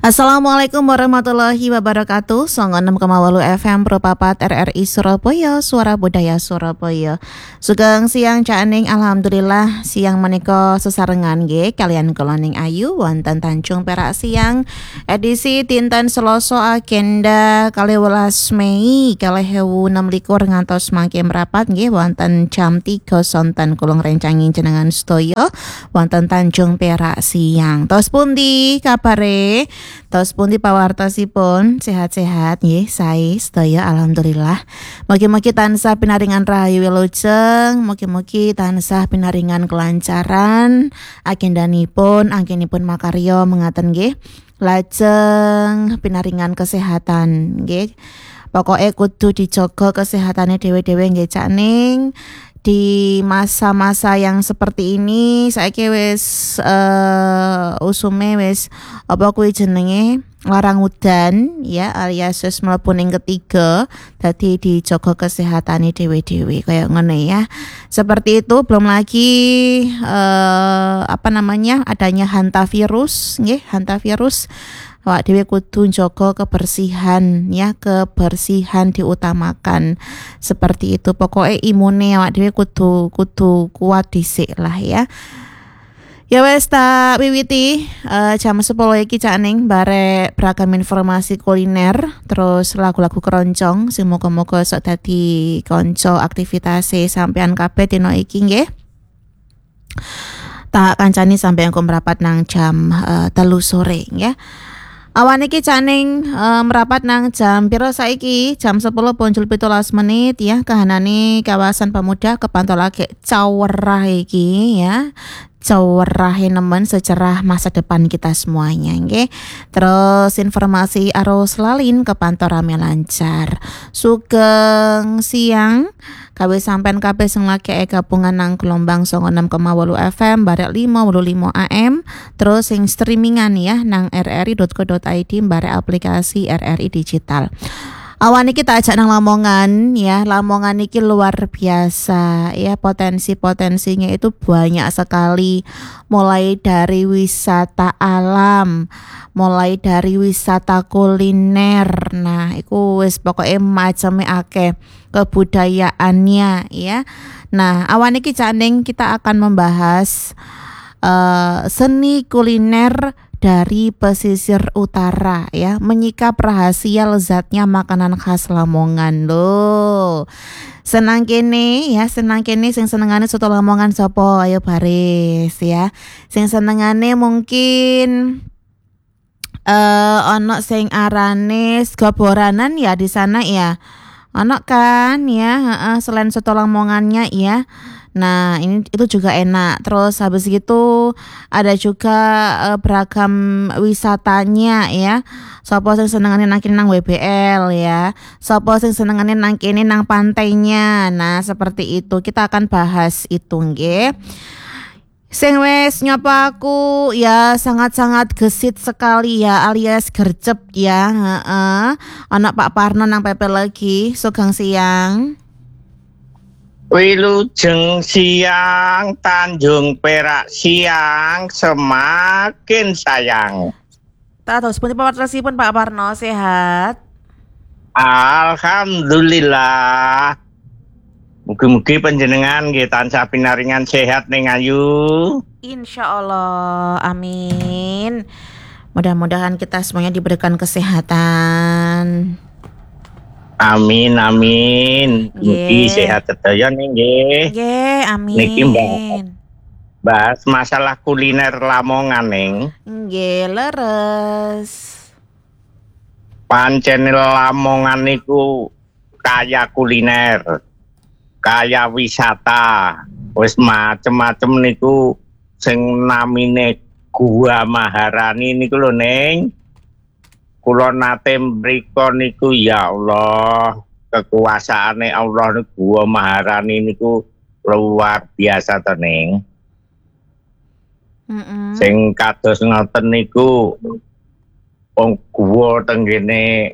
Assalamualaikum warahmatullahi wabarakatuh. 96,8 FM Propapat RRI Surabaya, Suara Budaya Surabaya. Sugeng siang Cak Aning, alhamdulillah siang menika sesarengan nggih kalian kula Ning Ayu wonten Tanjung Perak siang edisi dinten Selasa agenda 12 Mei 2026 ngantos mangke merapat nggih wonten jam 3 sonten kula ngrencangi jenengan sedaya wonten Tanjung Perak siang. Tos pundi kabare? Tos pundi pawartosipun sehat-sehat nggih sae sedaya alhamdulillah. Mugi-mugi tansah pinaringan rahayu wilujeng, mugi-mugi tansah pinaringan kelancaran agendanipun anggenipun makarya mengaten nggih. Lajeng pinaringan kesehatan nggih. Pokoke kudu dijaga kesehatane dhewe-dhewe nggih Cak Ning. Di masa-masa yang seperti ini saiki wis usume wis apa kuwi jenenge larang udan ya alias wis mlebu ning ketiga dadi dijaga kesehatane dhewe-dhewe kaya ngono ya. Seperti itu belum lagi adanya hantavirus nggih, hantavirus. Awak dhewe kudu njaga kebersihan ya, kebersihan diutamakan. Seperti itu pokoknya imune awak dhewe kudu kuat dhisik lah ya. Ya wes tak wiwiti jam 10 iki Cak Ning barek beragam informasi kuliner terus lagu-lagu keroncong sing moga-moga sok dadi kanca aktivitase sampean kabeh dina iki nggih. Tak kancani sampai engko merapat nang jam 3 sore ya. Awan iki Cak Ning merapat nang jam piro saiki? Jam 10 ponjol 17 menit ya. Kahanane kawasan Pemuda kepantau lagi cawerah iki ya. Cawerah nemen secerah masa depan kita semuanya nggih. Terus informasi arus lalin kepantau rame lancar. Sugeng siang kawe sampean kabeh sing lagi gabungan nang gelombang 96,8 FM barek 5 AM terus sing streamingan ya nang rri.co.id barek aplikasi RRI digital. Awan iki tak ajak nang Lamongan ya. Lamongan iki luar biasa ya, potensi-potensinya itu banyak sekali, mulai dari wisata alam, mulai dari wisata kuliner. Nah, iku wis pokoke maceme akeh kebudayaannya ya. Nah, awan iki Cak Ning kita akan membahas seni kuliner dari pesisir utara ya, menyikap rahasia lezatnya makanan khas Lamongan loh. Senang kene ya, senang kene sing senengane soto Lamongan sapa ayo baris ya. Sing senengane mungkin ono sing arane sego boranan ya di sana ya. Ono kan ya, selain soto Lamongannya ya. Nah, itu juga enak. Terus habis gitu ada juga beragam wisatanya ya. Sopo sing senengane nang kene nang WBL ya. Sopo sing senengane nang kene nang pantainya. Nah, seperti itu. Kita akan bahas itu nggih. Sing wes nyapa aku ya sangat-sangat gesit sekali ya alias gercep ya. Anak Pak Parno nang PP lagi. Sugeng siang. Wilujeng siang, Tanjung Perak siang, semakin sayang. Tahu seperti pawartosipun Pak Parno sehat? Alhamdulillah. Mugi-mugi panjenengan nggih tansah pinaringan sehat ning ayu. Insyaallah, amin. Mudah-mudahan kita semuanya diberikan kesehatan. Amin amin. Mugi sehat sedaya nggih. Nggih, amin. Niki bahas masalah kuliner Lamongan ning. Nggih, leres. Pancen Lamongan niku kaya kuliner, kaya wisata, wis macem-macem niku sing namine Gua Maharani niku lho ning. Kula nate mriko niku ya Allah, kekuasaane Allah niku Gua Maharani niku luar biasa to ning. Sing kados ngoten niku wong guwa tenggene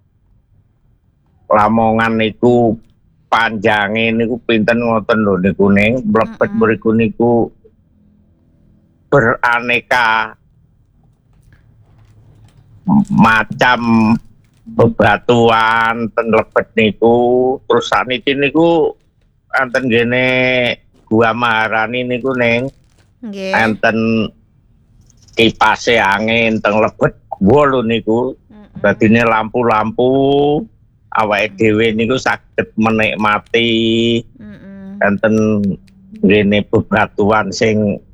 Lamongan niku panjange niku pinten ngoten lho niku ning, mlebet mriku niku beraneka macam bebatuan ten Lebet niku, terus sakniki niku enten gene Gua Maharani niku Ning. Nggih. Enten kipase angin teng Lebet gua lho niku. Dadine lampu-lampu awake dhewe niku saged menikmati enten ngene bebatuan sing